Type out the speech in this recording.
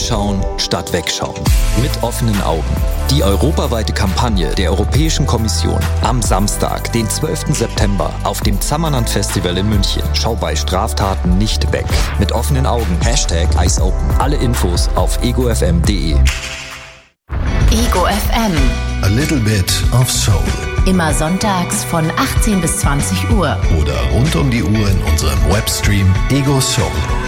Hinschauen statt Wegschauen. Mit offenen Augen. Die europaweite Kampagne der Europäischen Kommission am Samstag, den 12. September auf dem Zammerland Festival in München. Schau bei Straftaten nicht weg. Mit offenen Augen. #EyesOpen. Alle Infos auf egofm.de. Ego FM. A little bit of soul. Immer sonntags von 18 bis 20 Uhr. Oder rund um die Uhr in unserem Webstream Ego Soul.